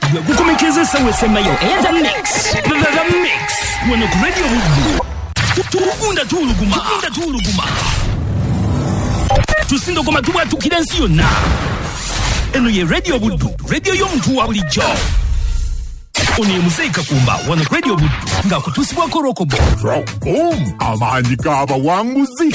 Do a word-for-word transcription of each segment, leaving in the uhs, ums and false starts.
gwe gukomekeza esawa esembayo eza mix the mix wano ku radio Buddu tugunda tuluguma tugunda tuluguma tusindo goma tubwatukira ensi yonna. Eno ye radio Buddu, radio y'omuntu wa bulijjo. Ono ye Muzeyi Kakumba wano ku radio Buddu nga kutusibwako Rokobo. Boom! Amaanyi g'abawanguzi.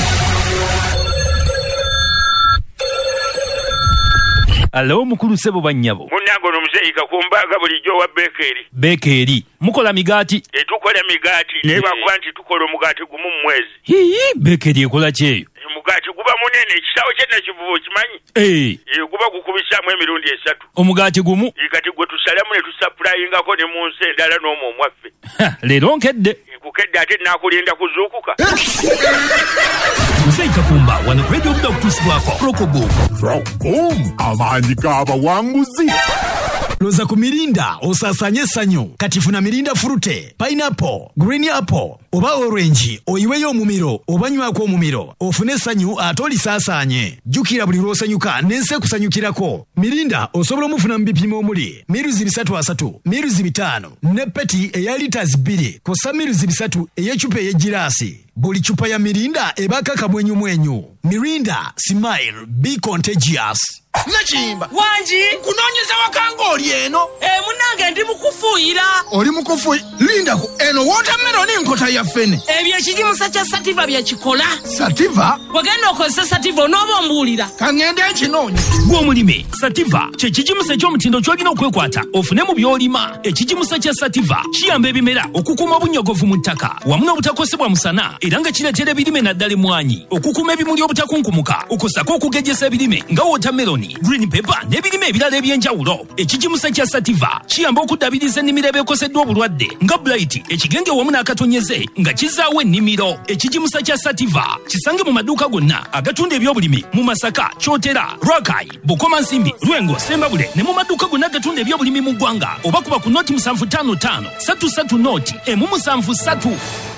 Alo mukulu sebo bannyabo. Munango no Muzeyi Kakumba ga bulijjo wa Bekeri. Bekeri, mukola migaati. E tukola migaati naye bakuba nti tukola omugaati gumu mu mwezi. Hii Bekeri ekola kyeyo. Omugaati guba munene ekisaawe kyonna kivubo kimanyi. Eh. E guba gukubisaamu emirundi esatu. Omugaati gumu. Kati gwe tusalamu ne tusapulayingako ne mu nsi endala n'omwo omwaffe. Leero nkedde. Kukedde ate naakulinda kuzuukuka. Muzeyi Kakumba wano ku radio Buddu okutusibwako Rokobo. Boom! Amaanyi g'abawanguzi. Loza ku mirinda osasanye essanyu kati funa mirinda fruite, pineapple, green apple oba orange oyiweyo omumiro obanywako omumiro ofune essanyu ate olisaasanye. Jjukira buli lw'osanyuka n'ensi ekusanyukirako. Mirinda osobola omufuna mu bipimo omuli miruzi bisatu asatu, miruzi bitaano ne peti eya litas bbiri kosa miruzi bisatu ey'eccupa ey'egiraasi. Buli chupa ya mirinda ebaka kamwenyu mwenyu. Mirinda, smile, be contagious. Nachimba wanji kunonyeza wakanga oli eno e munange ndi mukufuuyira oli mukufu linda ku eno watermelon nkota ya fene ebyo ekigimusa kya sativa byakikola sativa wagenda okozesa sativa onooba ombuulira kangende ekinoonya gw'omulimi sativa kye kigimusa eky'omutindo ky'olina okwekwata ofune mu by'olima. Ekigimusa kya sativa kiyamba ebimera okukuuma obunyogovu mu ttaka wamu n'obutakosebwa musana era nga kireetera ebirime naddala emmwanyi okukuuma ebimuli obutakunkumuka okosako okugejjesa ebirime nga watermelon, green pepper n'ebirime ebirala ebyenjawulo. Ekigimusa kya sativa kiyamba okuddabiriza ennimiro ebeekoseddwa obulwadde nga blight, ekigenge wamu n'akatonyeze nga kizaawo ennimiro. Ekigimusa kya sativa kisange mu maduuka gonna agatunda ebyobulimi mu Masaka, Kyotera, Rakai, Bukoma Nsimbi, Lwengo, Sembabule ne mu maduuka gonna agatunda ebyobulimi mu ggwanga oba kuba ku noti musanvu ttaano ttaano, ssatu ssatu noti emu musanvu ssatu.